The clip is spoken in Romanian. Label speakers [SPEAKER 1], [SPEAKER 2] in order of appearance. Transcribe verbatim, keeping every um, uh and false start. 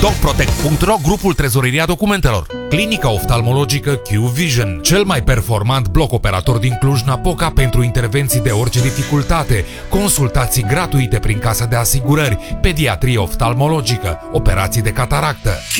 [SPEAKER 1] docprotect punct ro, grupul Trezoreria Documentelor. Clinica oftalmologică Q Vision, cel mai performant bloc operator din Cluj-Napoca pentru intervenții de orice dificultate, consultații gratuite prin casa de asigurări, pediatrie oftalmologică, operații de cataractă.